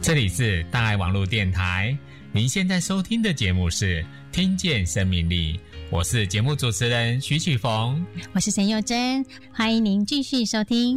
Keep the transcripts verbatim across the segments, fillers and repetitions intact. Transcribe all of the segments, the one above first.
这里是大爱网络电台，您现在收听的节目是听见生命力，我是节目主持人徐启逢， 我是陈佑珍，欢迎您继续收听。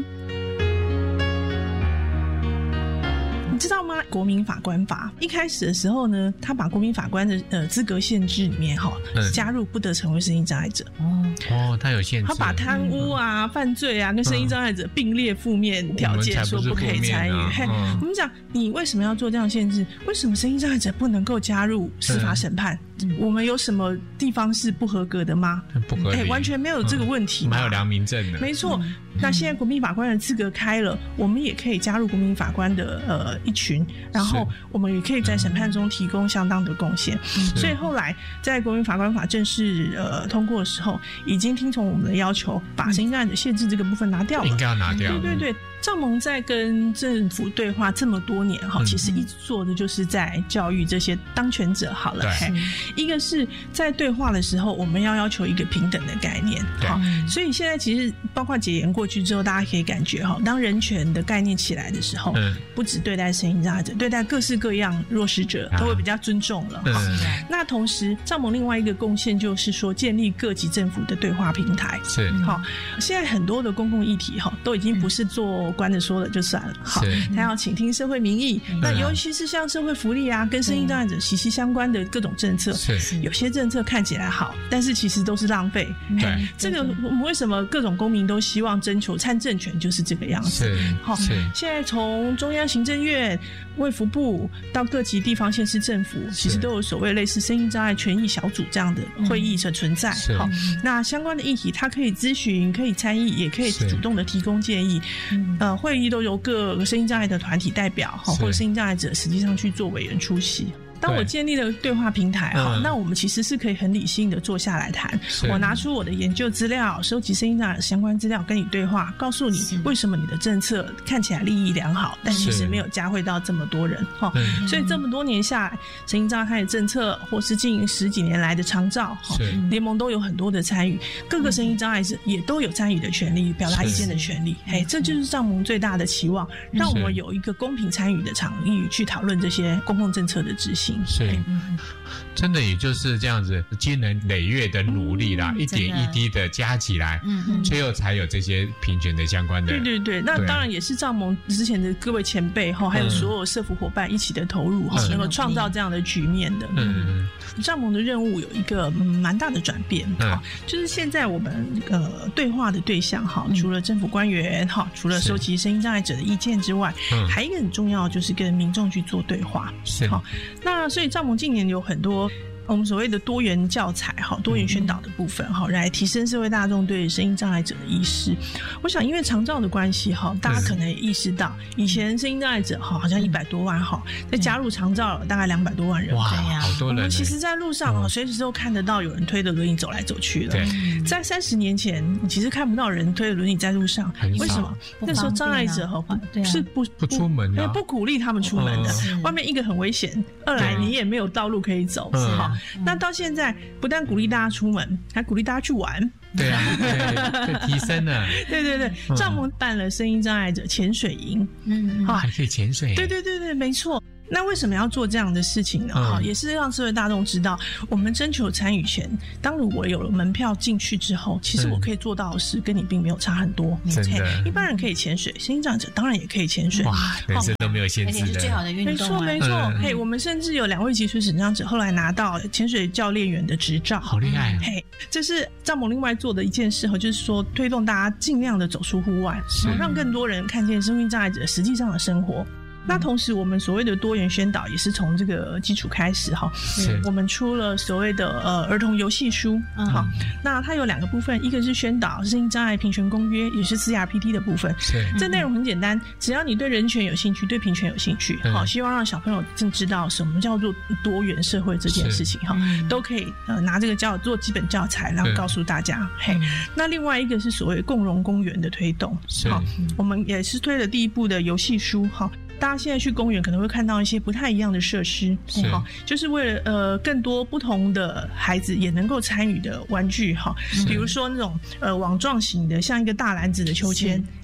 你知道吗？国民法官法一开始的时候呢，他把国民法官的呃资格限制里面哈、嗯，加入不得成为身心障碍者。 哦哦，他有限制， 他把贪污啊、嗯、犯罪啊跟身心障碍者并列负面条件，说不可以参与。 啊嘿， 嗯、 我们讲你为什么要做这样的限制？为什么身心障碍者不能够加入司法审判？嗯、我们有什么地方是不合格的吗？ 不合理， 完全没有这个问题。 我们还有良民证的， 没错。嗯、那现在国民法官的资格开了，我们也可以加入国民法官的呃一群，然后我们也可以在审判中提供相当的贡献。所以后来在国民法官法正式呃通过的时候，已经听从我们的要求，把身心障碍者限制这个部分拿掉了。 应该要拿掉。 对对对。赵盟在跟政府对话这么多年哈，其实一直做的就是在教育这些当权者好了。一个是在对话的时候，我们要要求一个平等的概念。好，所以现在其实包括解严过去之后，大家可以感觉哈，当人权的概念起来的时候，不只对待身心障碍者，对待各式各样弱势者都会比较尊重了。那同时，赵盟另外一个贡献就是说，建立各级政府的对话平台。 是好，现在很多的公共议题哈，都已经不是做关着说了就算了，好，他要倾听社会民意。那尤其是像社会福利啊，跟身心障碍者息息相关的各种政策，有些政策看起来好，但是其实都是浪费。对，这个我们为什么各种公民都希望征求参政权，就是这个样子。好，现在从中央行政院、卫福部到各级地方县市政府，其实都有所谓类似身心障碍权益小组这样的会议的存在。好，那相关的议题，它可以咨询，可以参议，也可以主动的提供建议。呃，会议都由各个身心障碍的团体代表或者身心障碍者实际上去做委员出席。当我建立了对话平台哈、嗯，那我们其实是可以很理性的坐下来谈。我拿出我的研究资料，收集身心障碍相关资料，跟你对话，告诉你为什么你的政策看起来利益良好，但其实没有加惠到这么多人哈。所以这么多年下来，身心障碍的政策或是近十几年来的长照联盟都有很多的参与，各个身心障碍者也都有参与的权利，表达意见的权利。嘿，这就是障盟最大的期望，让我们有一个公平参与的场域去讨论这些公共政策的执行。 是，真的也就是这样子，经年累月的努力啦，嗯、一点一滴的加起来，嗯嗯，最后才有这些平权的相关的。 对对对，那当然也是赵盟之前的各位前辈哈，还有所有社福伙伴一起的投入哈，嗯、能够创造这样的局面的。嗯，赵盟的任务有一个蛮、嗯、大的转变哈、嗯，就是现在我们呃对话的对象哈，除了政府官员哈，除了收集身心障碍者的意见之外，嗯，还有一个很重要就是跟民众去做对话。 是好。 那所以赵盟近年有很多我们所谓的多元教材哈，多元宣导的部分哈，来提升社会大众对身心障碍者的意识。我想因为长照的关系哈，大家可能也意识到，以前身心障碍者哈好像一百多万哈，再加入长照大概两百多万人。 哇，好多人！ 我们其实在路上啊，随时都看得到有人推着轮椅走来走去了。在三十年前，你其实看不到人推着轮椅在路上，为什么？那时候障碍者哈不是不不出门的， 不鼓励他们出门的。外面一个很危险，二来你也没有道路可以走，好。那到现在不但鼓励大家出门，还鼓励大家去玩。 对啊，对，就提升了。 对对对，赵盟办了身心障碍者潜水营， 嗯，啊，还可以潜水。 对对对对，没错。那为什么要做这样的事情呢？嗯、也是让社会大众知道，我们征求参与权。当如果有了门票进去之后，其实我可以做到的事跟你并没有差很多。 真的， 一般人可以潜水，身心障碍者当然也可以潜水。 哇，人生都没有限制的， 而且是最好的运动、啊。 没错没错，嗯、嘿，我们甚至有两位脊髓损伤者后来拿到潜水教练员的执照， 好厉害、啊！ 嘿，这是赵盟另外做的一件事哈，就是说推动大家尽量的走出户外，让更多人看见身心障碍者实际上的生活。那同时我们所谓的多元宣导也是从这个基础开始哈，我们出了所谓的呃儿童游戏书，好、嗯，那它有两个部分，一个是宣导身心障碍平权公约，也是 C R P T 的部分，是这内容很简单，只要你对人权有兴趣，对平权有兴趣，好、嗯，希望让小朋友正知道什么叫做多元社会这件事情哈、嗯，都可以呃拿这个教做基本教材，然后告诉大家，嘿，那另外一个是所谓共融公园的推动，好，我们也是推了第一部的游戏书哈。大家现在去公园可能会看到一些不太一样的设施，好，就是为了呃更多不同的孩子也能够参与的玩具哈，比如说那种呃网状型的，像一个大篮子的秋千，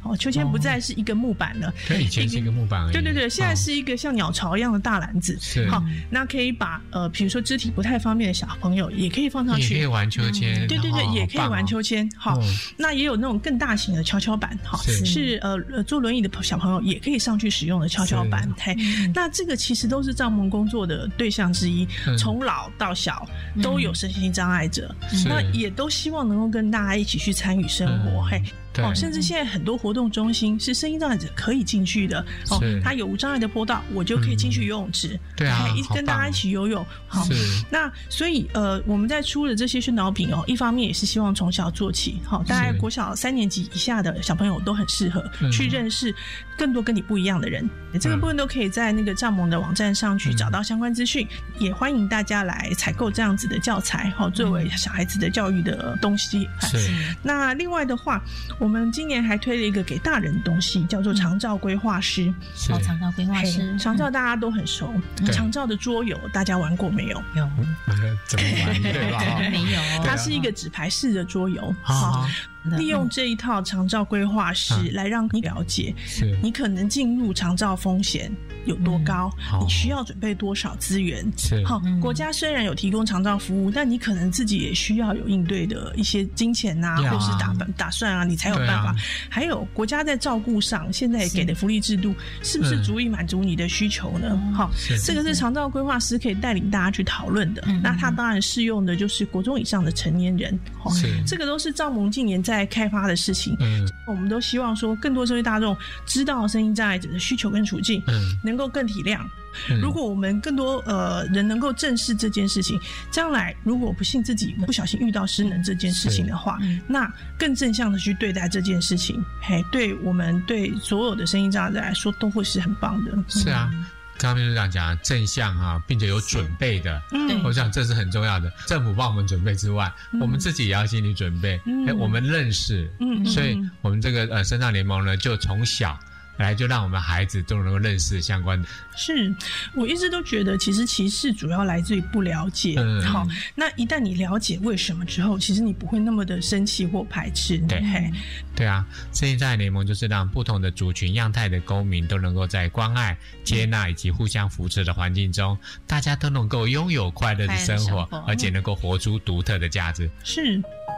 哦，秋千不再是一个木板了， 对，以前是一个木板而已， 对对对，现在是一个像鸟巢一样的大篮子， 是好，那可以把呃，比如说肢体不太方便的小朋友也可以放上去， 也可以玩秋千， 嗯、对对对，也可以玩秋千，好、 哦， 那也有那种更大型的跷跷板，哈，是, 是呃坐轮椅的小朋友也可以上去使用的跷跷板，嘿，那这个其实都是帐篷工作的对象之一，从、嗯、老到小都有身心障碍者，那也都希望能够跟大家一起去参与生活，嗯、嘿。哦，甚至现在很多活动中心是身心障碍者可以进去的哦，它有无障碍的坡道，我就可以进去游泳池，嗯、 对啊， 跟大家一起游泳。好，那所以呃，我们在出的这些宣导品哦，一方面也是希望从小做起，好，大概国小三年级以下的小朋友都很适合去认识更多跟你不一样的人。嗯、这个部分都可以在那个帐篷的网站上去找到相关资讯，嗯、也欢迎大家来采购这样子的教材，好，作为小孩子的教育的东西。 是。 那另外的话，我们今年还推了一个给大人的东西，叫做长照规划师。 哦，长照规划师， 长照大家都很熟。长照的桌游大家玩过没有？ 有。 怎么玩？对吧？ 没有。 它是一个纸牌式的桌游。好。利用这一套长照规划师来让你了解，嗯、你可能进入长照风险有多高，嗯、你需要准备多少资源。好，嗯、国家虽然有提供长照服务，但你可能自己也需要有应对的一些金钱啊，或是打打算啊，你才有办法。啊、还有国家在照顾上，现在给的福利制度是不是足以满足你的需求呢？好，嗯，这个是长照规划师可以带领大家去讨论的。嗯、那它当然适用的就是国中以上的成年人。好，这个都是帐篷近年在在开发的事情，嗯，我们都希望说更多社会大众知道身心障碍者的需求跟处境，嗯，能够更体谅。嗯、如果我们更多呃人能够正视这件事情，将来如果不幸自己不小心遇到失能这件事情的话，嗯、那更正向的去对待这件事情，嘿，对我们对所有的身心障碍者来说都会是很棒的。 是啊。嗯，刚刚秘书长讲正向啊，并且有准备的，嗯，我想这是很重要的。政府帮我们准备之外，嗯、我们自己也要心理准备。嗯，我们认识，嗯，所以我们这个呃身障联盟呢，就从小来就让我们孩子都能够认识相关的。 是，我一直都觉得，其实歧视主要来自于不了解。嗯，好，那一旦你了解为什么之后，其实你不会那么的生气或排斥。 对，对啊，身心障碍联盟就是让不同的族群样态的公民都能够在关爱、接纳以及互相扶持的环境中，大家都能够拥有快乐的生活，而且能够活出独特的价值。 是，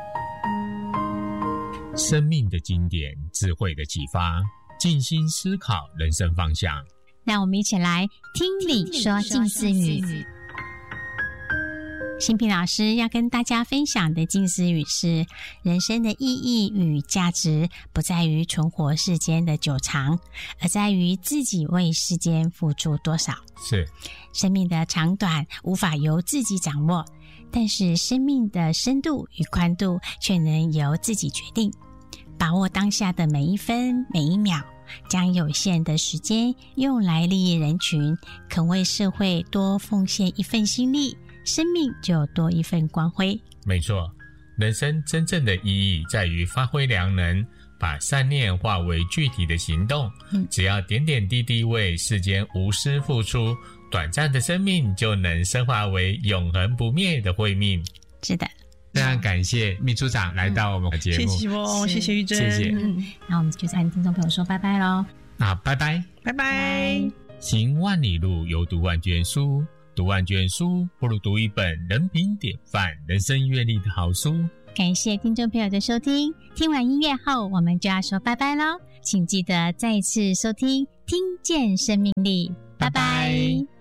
生命的经典，智慧的启发，静心思考人生方向。 让我们一起来听理说静思语。新平老师要跟大家分享的静思语是：人生的意义与价值不在于存活世间的久长，而在于自己为世间付出多少。 是， 生命的长短无法由自己掌握，但是生命的深度与宽度却能由自己决定。把握当下的每一分每一秒，将有限的时间用来利益人群，肯为社会多奉献一份心力，生命就多一份光辉。 没错，人生真正的意义在于发挥良能，把善念化为具体的行动。嗯，只要点点滴滴为世间无私付出，短暂的生命就能升华为永恒不灭的慧命。 是的， 非常感谢秘书长来到我们的节目。 谢谢哦，谢谢玉珍， 谢谢。 嗯，那我们就跟听众朋友说拜拜咯。 那拜拜， 拜拜。 行万里路，犹读万卷书。读万卷书，不如读一本人品典范、人生阅历的好书。 感谢听众朋友的收听，听完音乐后，我们就要说拜拜咯。请记得再次收听，听见生命力，拜拜。拜拜。